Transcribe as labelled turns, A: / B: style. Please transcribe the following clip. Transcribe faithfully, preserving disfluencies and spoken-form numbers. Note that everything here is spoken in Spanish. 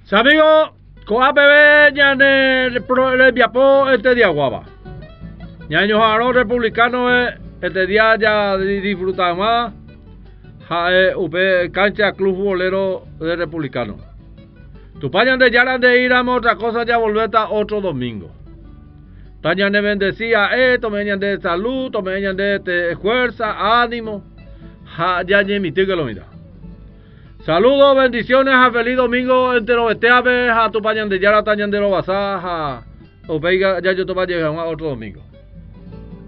A: Amigo, con A P B ya le viapó este día guava. Ñaño jaro republicano este día ya disfruta más. Ja, upe cancha club bolero de republicano. Tu pañan de ya de ir a otra cosa ya volver a otro domingo. Tañan de bendecía esto, me de salud, me de fuerza, ánimo. Ja, ya ni mi tío lo mira. Saludos, bendiciones, a feliz domingo entero este ave, a tu pañan de ya la tañan de lo basá, a o peiga ya yo te voy a llegar a otro domingo.